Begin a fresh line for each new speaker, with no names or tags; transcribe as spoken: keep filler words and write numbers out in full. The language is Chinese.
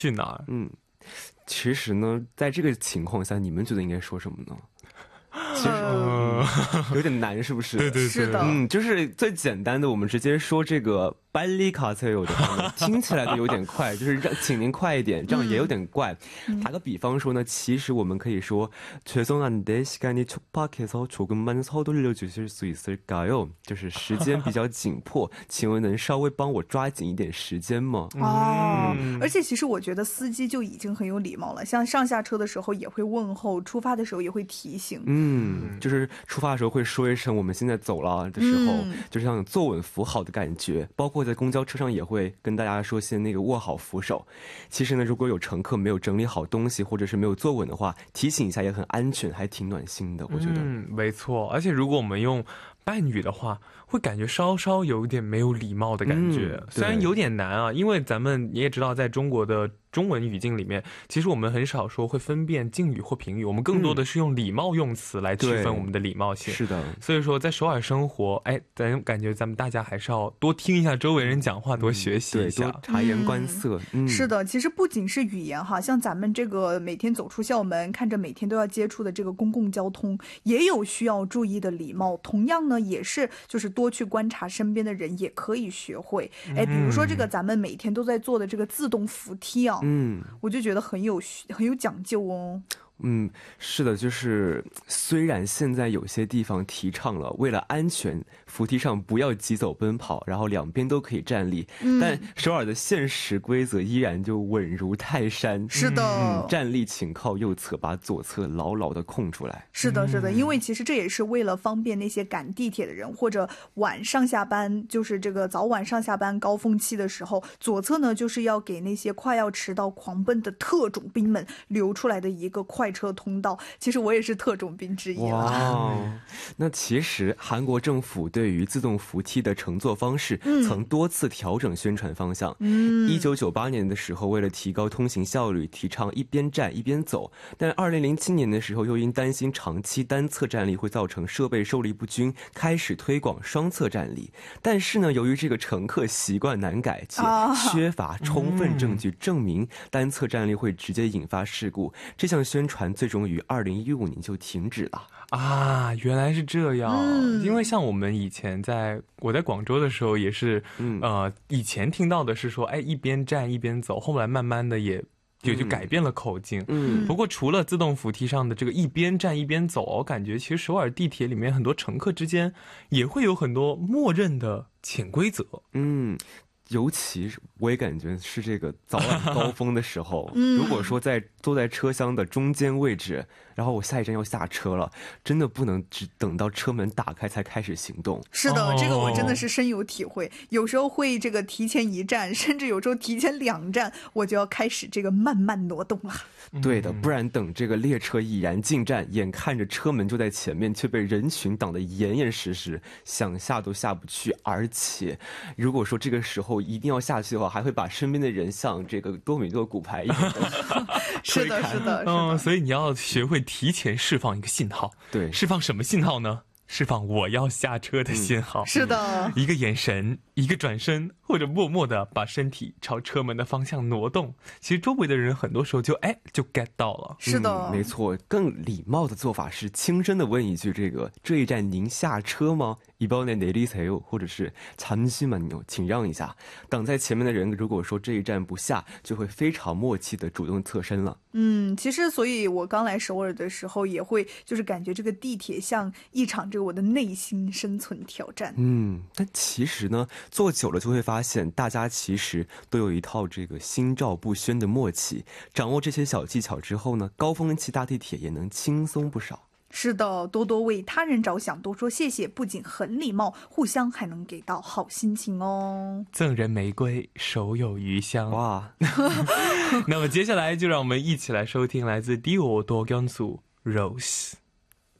去哪儿？
嗯，其实呢，在这个情况下，你们觉得应该说什么呢？其实、嗯、有点难，是不是？
对对对，
是的，
嗯，就是最简单的，我们直接说这个빨리 가세요的话呢，听起来就有点快，就是让请您快一点，这样也有点怪。
嗯、
打个比方说呢，其实我们可以说죄송한데 시간이 촉박해서 조금만 서둘러 주실 수 있을까요？就是时间比较紧迫，请问能稍微帮我抓紧一点时间吗？
哦、嗯，而且其实我觉得司机就已经很有礼貌了，像上下车的时候也会问候，出发的时候也会提醒。
嗯，就是出发的时候会说一声我们现在走了的时候，嗯、就是像坐稳扶好的感觉，包括在公交车上也会跟大家说先那个握好扶手。其实呢，如果有乘客没有整理好东西或者是没有坐稳的话，提醒一下也很安全，还挺暖心的，我觉得。
嗯，没错。而且如果我们用伴语的话，会感觉稍稍有点没有礼貌的感觉、嗯、虽然有点难啊，因为咱们你也知道在中国的中文语境里面，其实我们很少说会分辨敬语或评语，我们更多的是用礼貌用词来区分我们的礼貌性、嗯、
是的。
所以说在首尔生活，哎，咱感觉咱们大家还是要多听一下周围人讲话、嗯、多学习一下，
对，多察言观色、
嗯嗯、是的。其实不仅是语言哈，像咱们这个每天走出校门，看着每天都要接触的这个公共交通，也有需要注意的礼貌，同样呢也是就是多去观察身边的人也可以学会。哎，比如说这个咱们每天都在做的这个自动扶梯啊，嗯，我就觉得很有很有讲究哦。
嗯，是的，就是虽然现在有些地方提倡了为了安全扶梯上不要疾走奔跑，然后两边都可以站立、嗯、但首尔的现实规则依然就稳如泰山。
是的、
嗯、站立请靠右侧，把左侧牢牢的空出来。
是的是的，因为其实这也是为了方便那些赶地铁的人或者晚上下班，就是这个早晚上下班高峰期的时候，左侧呢就是要给那些快要迟到狂奔的特种兵们留出来的一个快车通道。其实我也是特种兵之一了。
哇，那其实韩国政府对于自动扶梯的乘坐方式曾多次调整宣传方向。嗯，一九九八年的时候，为了提高通行效率，提倡一边站一边走。但二零零七年的时候，又因担心长期单侧站立会造成设备受力不均，开始推广双侧站立。但是呢，由于这个乘客习惯难改，且缺乏充分证据证明单侧站立会直接引发事故，这项宣传最终于二零一五年就停止了。
啊，原来是这样、嗯、因为像我们以前在我在广州的时候也是、嗯、呃，以前听到的是说哎，一边站一边走，后来慢慢的也也就改变了口径。嗯，不过除了自动扶梯上的这个一边站一边走，我感觉其实首尔地铁里面很多乘客之间也会有很多默认的潜规则。
嗯，尤其我也感觉是这个早晚高峰的时候、嗯、如果说在坐在车厢的中间位置，然后我下一站要下车了，真的不能只等到车门打开才开始行动。
是的、哦、这个我真的是深有体会，有时候会这个提前一站，甚至有时候提前两站，我就要开始这个慢慢挪动了。
对的，不然等这个列车已然进站，眼看着车门就在前面，却被人群挡得严严实实，想下都下不去。而且如果说这个时候一定要下去的话，还会把身边的人像这个多米诺骨牌一样的
是的是的，
嗯，所以你要学会提前释放一个信号。
对，
释放什么信号呢？释放我要下车的信号、嗯、
是的，
一个眼神，一个转身，或者默默的把身体朝车门的方向挪动，其实周围的人很多时候就哎就 get 到了。
是的、
嗯、没错。更礼貌的做法是轻声的问一句，这个这一站您下车吗？이번에 내리세요，或者是잠시만요，请让一下。挡在前面的人如果说这一站不下，就会非常默契的主动侧身了。
嗯，其实所以我刚来首尔的时候也会就是感觉这个地铁像一场这个我的内心生存挑战。
嗯，但其实呢坐久了就会发现大家其实都有一套这个心照不宣的默契，掌握这些小技巧之后呢，高峰期搭地铁也能轻松不少。
是的，多多为他人着想，多说谢谢，不仅很礼貌，互相还能给到好心情哦。
赠人玫瑰，手有余香。哇！那么接下来就让我们一起来收听来自 Dior 多根素 Rose。